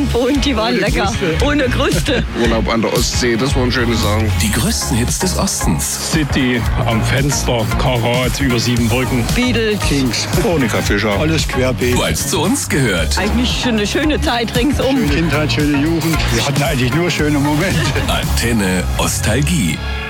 und die waren lecker. Ohne Kruste. Urlaub an der Ostsee, das waren schöne Sachen. Die größten Hits des Ostens. City, am Fenster, Karat, über 7 Brücken. Beatles. Kings, Monika Fischer. alles querbeet. Weil es zu uns gehört. Eigentlich eine schöne Zeit ringsum. Schöne Kindheit, schöne Jugend. Wir hatten eigentlich nur schöne Momente. Antenne Ostalgie.